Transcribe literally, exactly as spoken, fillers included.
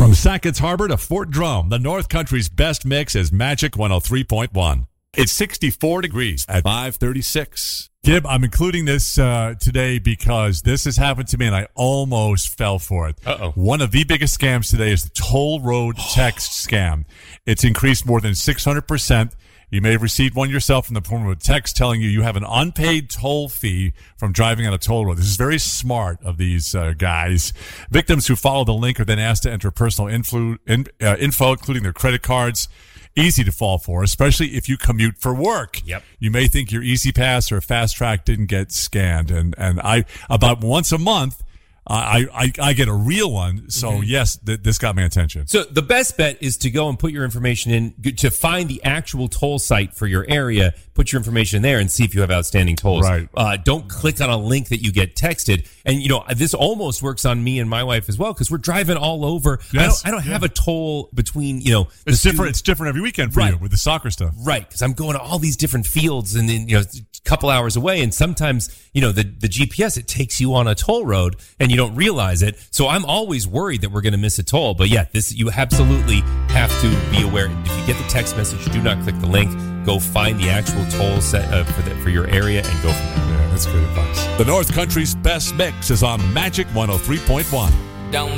From Sackett's Harbor to Fort Drum, the North Country's best mix is Magic one oh three point one. It's sixty-four degrees at five thirty-six. Gib, I'm including this uh, today because this has happened to me and I almost fell for it. Uh-oh. One of the biggest scams today is the toll road text scam. It's increased more than six hundred percent. You may have received one yourself in the form of a text telling you you have an unpaid toll fee from driving on a toll road. This is very smart of these uh, guys. Victims who follow the link are then asked to enter personal influ- in, uh, info, including their credit cards. Easy to fall for, especially if you commute for work. Yep. You may think your Easy Pass or Fast Track didn't get scanned. And, and I, about once a month, I, I, I get a real one. So mm-hmm. yes, th- this got my attention. So the best bet is to go and put your information in to find the actual toll site for your area. Put your information there and see if you have outstanding tolls. Right. Uh, don't click on a link that you get texted. And, you know, this almost works on me and my wife as well because we're driving all over. Yes. I don't, I don't Yeah. have a toll between, you know. It's two- different. It's different every weekend for Right. you with the soccer stuff. Right, because I'm going to all these different fields and then, you know, a couple hours away. And sometimes, you know, the, the G P S, it takes you on a toll road and you don't realize it. So I'm always worried that we're going to miss a toll. But yeah, this you absolutely have to be aware. If you get the text message, do not click the link. Go find the actual toll set uh, for the, for your area and go from there. Yeah, that's good advice. The North Country's best mix is on Magic one oh three point one. Don't